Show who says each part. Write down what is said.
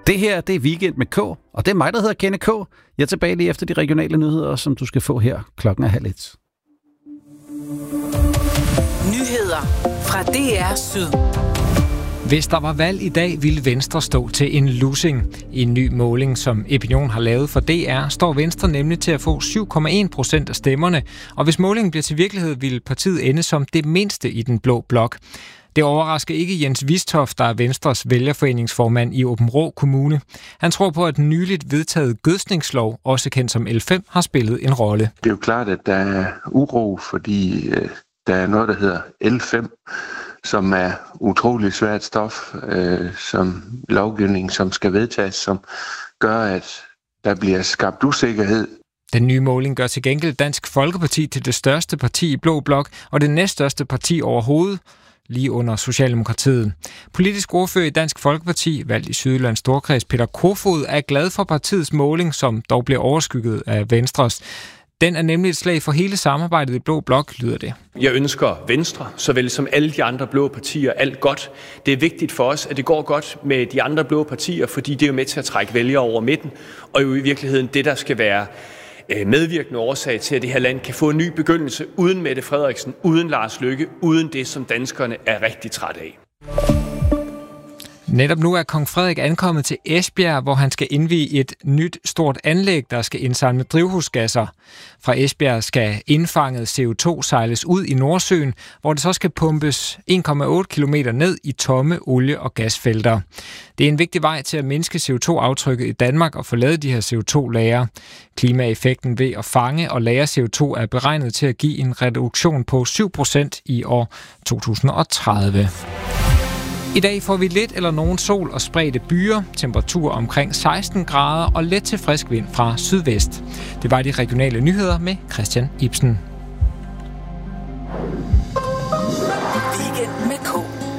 Speaker 1: Det her, det er Weekend med K, og det er mig, der hedder Kenneth K. Jeg er tilbage lige efter de regionale nyheder, som du skal få her klokken 12:30.
Speaker 2: Nyheder fra DR Syd.
Speaker 3: Hvis der var valg i dag, ville Venstre stå til en losing. I en ny måling, som Epinion har lavet for DR, står Venstre nemlig til at få 7,1% af stemmerne, og hvis målingen bliver til virkelighed, vil partiet ende som det mindste i den blå blok. Det overrasker ikke Jens Vistoft, der er Venstres vælgerforeningsformand i Aabenraa Kommune. Han tror på, at den nyligt vedtaget gødskningslov, også kendt som L5, har spillet en rolle.
Speaker 4: Det er jo klart, at der er uro, fordi der er noget, der hedder L5, som er utrolig svært stof, som lovgivning, som skal vedtages, som gør, at der bliver skabt usikkerhed.
Speaker 3: Den nye måling gør til gengæld Dansk Folkeparti til det største parti i blå blok, og det næststørste parti overhovedet, lige under Socialdemokratiet. Politisk ordfører i Dansk Folkeparti, valgt i Sydjyllands Storkreds, Peter Kofod, er glad for partiets måling, som dog bliver overskygget af Venstres. Den er nemlig et slag for hele samarbejdet i blå blok, lyder det.
Speaker 5: Jeg ønsker Venstre, såvel som alle de andre blå partier, alt godt. Det er vigtigt for os, at det går godt med de andre blå partier, fordi det er jo med til at trække vælgere over midten, og jo i virkeligheden det, der skal være medvirkende årsag til, at det her land kan få en ny begyndelse uden Mette Frederiksen, uden Lars Løkke, uden det, som danskerne er rigtig træt af.
Speaker 3: Netop nu er kong Frederik ankommet til Esbjerg, hvor han skal indvie et nyt stort anlæg, der skal indsamle drivhusgasser. Fra Esbjerg skal indfanget CO2 sejles ud i Nordsøen, hvor det så skal pumpes 1,8 km ned i tomme olie- og gasfelter. Det er en vigtig vej til at mindske CO2-aftrykket i Danmark og få lavet de her CO2-lagre. Klimaeffekten ved at fange og lagre CO2 er beregnet til at give en reduktion på 7% i år 2030. I dag får vi lidt eller nogen sol og spredte byer, temperatur omkring 16 grader og let til frisk vind fra sydvest. Det var de regionale nyheder med Christian Ibsen.
Speaker 2: Weekend med K.